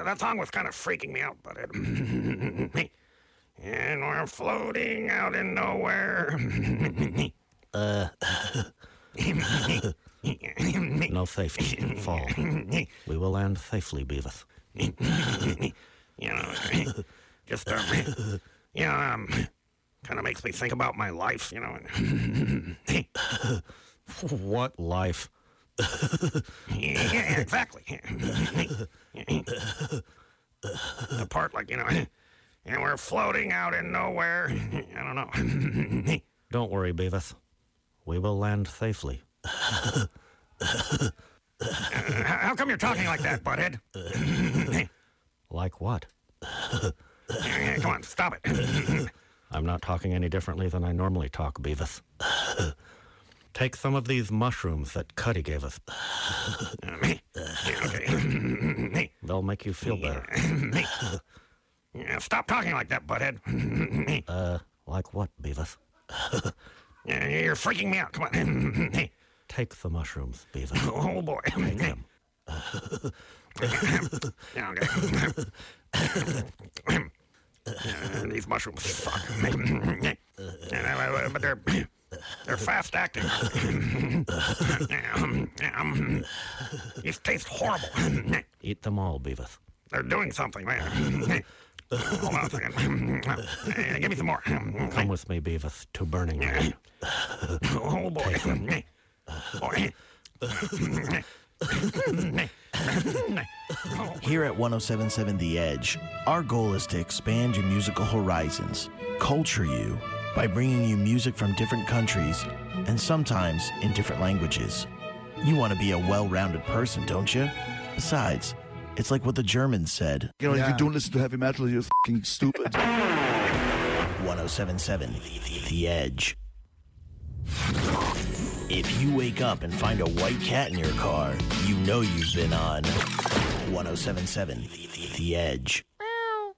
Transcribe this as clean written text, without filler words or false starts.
that song was kind of freaking me out, but and we're floating out in nowhere. No safety. Fall. We will land safely, Beavis. Just, kind of makes me think about my life, What life? Yeah, exactly. The part and we're floating out in nowhere. I don't know. Don't worry, Beavis. We will land safely. How come you're talking like that, butthead? Like what? Come on, stop it. I'm not talking any differently than I normally talk, Beavis. Take some of these mushrooms that Cuddy gave us. Okay. They'll make you feel better. Stop talking like that, butthead. Like what, Beavis? You're freaking me out. Come on. Take the mushrooms, Beavis. Oh, boy. Take them. These mushrooms suck. But they're fast acting. These taste horrible. Eat them all, Beavis. They're doing something, man. Hold on a second. Give me some more. Come with me, Beavis, to Burning Man. Oh, boy. Here at 1077 The Edge, our goal is to expand your musical horizons, culture you, by bringing you music from different countries and sometimes in different languages. You want to be a well-rounded person, don't you? Besides, it's like what the Germans said. If you don't listen to heavy metal, you're fucking stupid. 1077 The Edge. If you wake up and find a white cat in your car, you know you've been on 1077 The Edge.